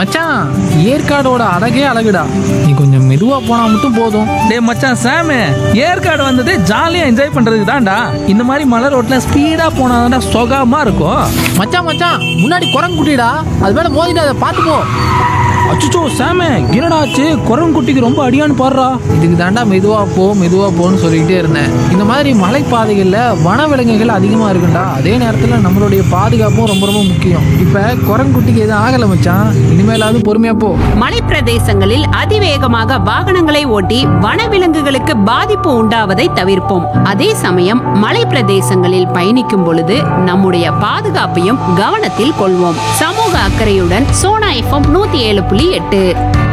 மச்சான், ஏற்காடோட அழகே அழகுடா. நீ கொஞ்சம் மெதுவா போனா மட்டும் போதும். டேய் மச்சான் சாமு, ஏற்காடு வந்தது ஜாலியா என்ஜாய் பண்றதுக்கு தான்டா. இந்த மாதிரி மலை ரோட்ல ஸ்பீடா போனாதான்டா சுகமா இருக்கும். மச்சான் மச்சான், முன்னாடி குரங்கு குட்டிடா, அது மேல மோதிட்டு அதை பார்த்து போ. அச்சோ சாமு, என்னடாச்சு? குரங்குட்டிக்கு ரொம்ப அடியான்னு பாடுறா. இதுக்கு தாண்டா மெதுவா போ மெதுவா போன்னு சொல்லிக்கிட்டே இருந்தேன். இந்த மாதிரி மலைப்பாதைகள்ல வனவிலங்குகள் அதிகமா இருக்குண்டா. அதே நேரத்துல நம்மளுடைய பாதுகாப்பும் ரொம்ப ரொம்ப முக்கியம். இப்ப குரங்குட்டிக்கு எதுவும் ஆகல மச்சான், இனிமேலாவது பொறுமையா போ. மலைப்பிரதேசங்களில் அதிவேகமாக வாகனங்களை ஓட்டி வனவிலங்குகளுக்கு பாதிப்பு உண்டாவதை தவிர்ப்போம். அதே சமயம் மலைப்பிரதேசங்களில் பயணிக்கும் பொழுது நம்முடைய பாதுகாப்பையும் கவனத்தில் கொள்வோம். சமூக அக்கறையுடன் சோனா FM 107.8.